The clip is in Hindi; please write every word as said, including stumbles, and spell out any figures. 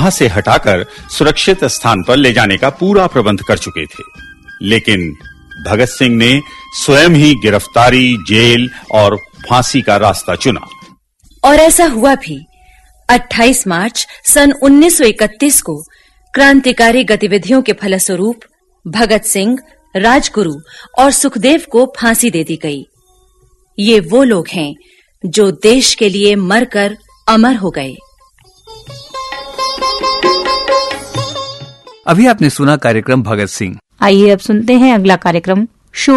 वहां से हटाकर सुरक्षित स्थान पर ले जाने का पूरा प्रबंध कर चुके थे। लेकिन भगत सिंह ने स्वयं ही गिरफ्तारी, जेल और फांसी का रास्ता चुना। और ऐसा हुआ भी। अट्ठाईस मार्च सन उन्नीस सौ इकतीस को क्रांतिकारी गतिविधियों के फलस्वरूप भगत सिंह, राजगुरु और सुखदेव को फांसी दे दी गई। ये वो लोग हैं जो देश के लिए मरकर अमर हो गए। अभी आपने सुना कार्यक्रम भगत सिंह। आइए अब सुनते हैं अगला कार्यक्रम